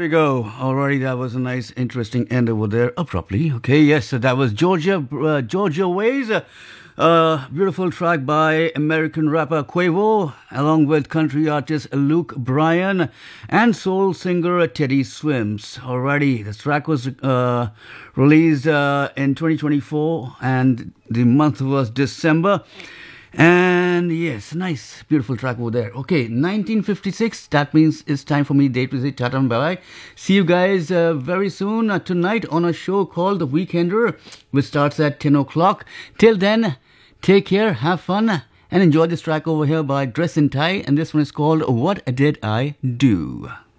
we go. Alrighty, that was a nice, interesting end over there. Abruptly, okay. Yes, so that was Georgia Ways. Beautiful track by American rapper Quavo, along with country artist Luke Bryan and soul singer Teddy Swims. Alrighty, this track was released in 2024, and the month was December. And yes, nice, beautiful track over there. Okay, 1956. That means it's time for me to say tata and bye bye. See you guys very soon tonight on a show called The Weekender, which starts at 10 o'clock. Till then, take care, have fun, and enjoy this track over here by Dress in Tie. And this one is called What Did I Do?